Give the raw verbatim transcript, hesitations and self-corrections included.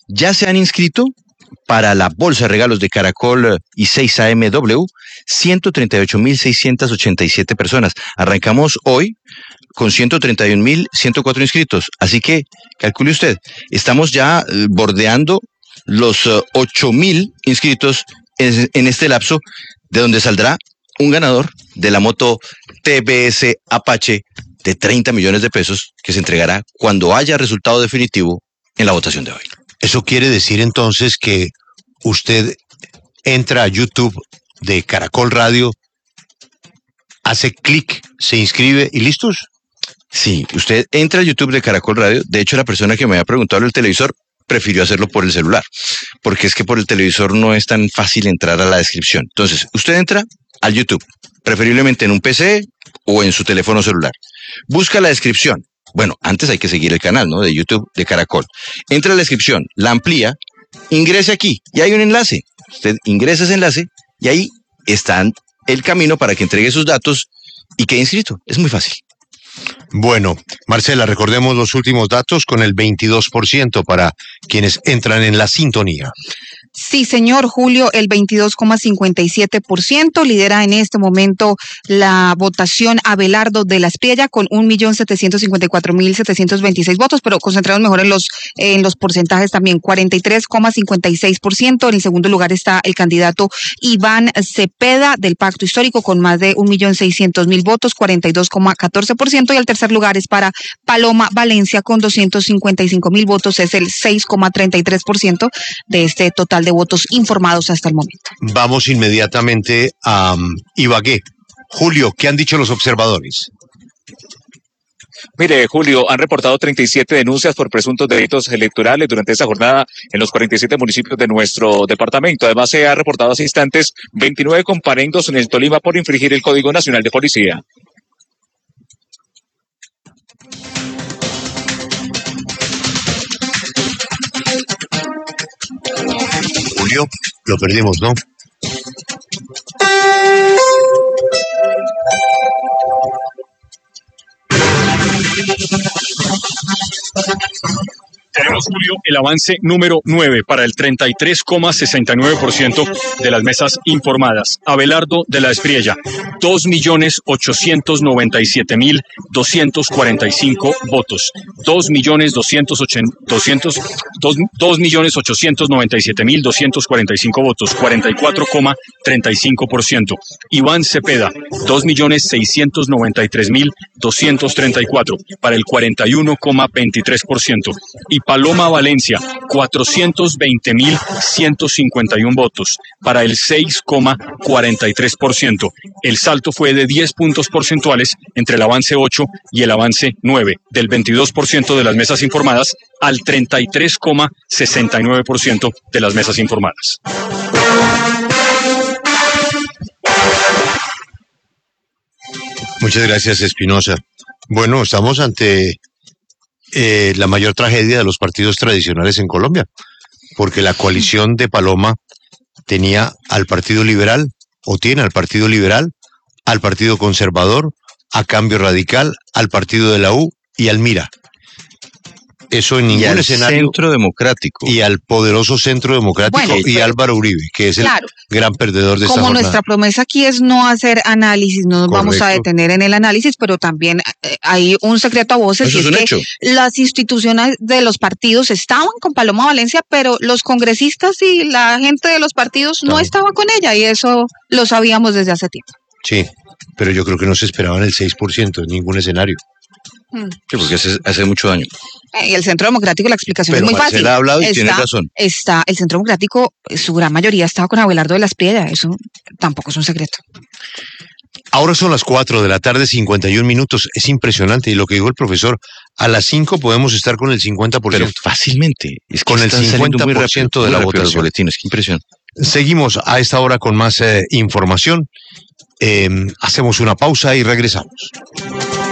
Ya se han inscrito para la bolsa de regalos de Caracol y seis A M W ciento treinta y ocho mil seiscientas ochenta y siete personas. Arrancamos hoy con ciento treinta y un mil ciento cuatro inscritos. Así que, calcule usted, estamos ya bordeando los uh, ocho mil inscritos en, en este lapso, de donde saldrá un ganador de la moto T V S Apache de treinta millones de pesos que se entregará cuando haya resultado definitivo en la votación de hoy. Eso quiere decir entonces que usted entra a YouTube de Caracol Radio, hace clic, se inscribe y listos. Sí, usted entra a YouTube de Caracol Radio. De hecho, la persona que me había preguntado el televisor prefirió hacerlo por el celular, porque es que por el televisor no es tan fácil entrar a la descripción. Entonces, usted entra al YouTube, preferiblemente en un P C o en su teléfono celular. Busca la descripción. Bueno, antes hay que seguir el canal, ¿no? De YouTube de Caracol. Entra a la descripción, la amplía, ingrese aquí y hay un enlace. Usted ingresa ese enlace y ahí está el camino para que entregue sus datos y quede inscrito. Es muy fácil. Bueno, Marcela, recordemos los últimos datos con el veintidós por ciento para quienes entran en la sintonía. Sí, señor, Julio, el veintidós coma cincuenta y siete por ciento lidera en este momento la votación Abelardo de la Espriella con un millón setecientos cincuenta y cuatro mil setecientos veintiséis votos, pero concentrados mejor en los en los porcentajes también, cuarenta y tres coma cincuenta y seis por ciento. En el segundo lugar está el candidato Iván Cepeda del Pacto Histórico con más de un millón seiscientos mil votos, cuarenta y dos coma catorce por ciento, y el tercer lugar es para Paloma Valencia con doscientos cincuenta y cinco mil votos, es el seis coma treinta y tres por ciento de este total de votos informados hasta el momento. Vamos inmediatamente a um, Ibagué. Julio, ¿qué han dicho los observadores? Mire, Julio, han reportado treinta y siete denuncias por presuntos delitos electorales durante esta jornada en los cuarenta y siete municipios de nuestro departamento. Además, se ha reportado hace instantes veintinueve comparendos en el Tolima por infringir el Código Nacional de Policía. Julio, lo perdimos, ¿no? Tenemos, Julio, el avance número nueve para el treinta y tres coma sesenta y nueve por ciento de las mesas informadas. Abelardo de la Espriella, dos millones ochocientos noventa y siete mil doscientos cuarenta y cinco votos. dos millones doscientos noventa y siete mil doscientos cuarenta y cinco votos, cuarenta y cuatro coma treinta y cinco por ciento. Iván Cepeda, dos millones seiscientos noventa y tres mil doscientos treinta y cuatro para el cuarenta y uno coma veintitrés por ciento. Y Paloma Valencia, cuatrocientos veinte mil ciento cincuenta y uno votos para el seis coma cuarenta y tres por ciento. El salto fue de diez puntos porcentuales entre el avance ocho y el avance nueve, del veintidós por ciento de las mesas informadas al treinta y tres coma sesenta y nueve por ciento de las mesas informadas. Muchas gracias, Espinosa. Bueno, estamos ante Eh, la mayor tragedia de los partidos tradicionales en Colombia, porque la coalición de Paloma tenía al Partido Liberal, o tiene al Partido Liberal, al Partido Conservador, a Cambio Radical, al Partido de la U y al Mira. Eso en ningún y al escenario. Centro Democrático. Y al poderoso Centro Democrático, bueno, y Álvaro Uribe, que es claro, el gran perdedor de esta como jornada. Nuestra promesa aquí es no hacer análisis, no nos Correcto. Vamos a detener en el análisis, pero también eh, hay un secreto a voces. Eso y es es un que hecho. Las instituciones de los partidos estaban con Paloma Valencia, pero los congresistas y la gente de los partidos claro. no estaba con ella, y eso lo sabíamos desde hace tiempo. Sí, pero yo creo que no se esperaban el seis por ciento en ningún escenario. Sí, porque hace, hace mucho daño. Y el Centro Democrático, la explicación Pero es muy Marcela fácil. ha hablado y está, tiene razón. Está, el Centro Democrático, su gran mayoría estaba con Abelardo de la Espriella, eso tampoco es un secreto. Ahora son las cuatro de la tarde, cincuenta y un minutos, es impresionante, y lo que dijo el profesor, a las cinco podemos estar con el cincuenta por ciento. Pero fácilmente, es que con el cincuenta por ciento de la votación. Los boletines, qué impresión. Seguimos a esta hora con más eh, información, eh, hacemos una pausa y regresamos.